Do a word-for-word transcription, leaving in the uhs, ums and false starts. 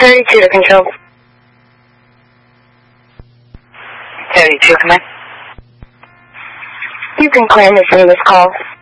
thirty-two to control. thirty-two, come in. You can claim this in this call.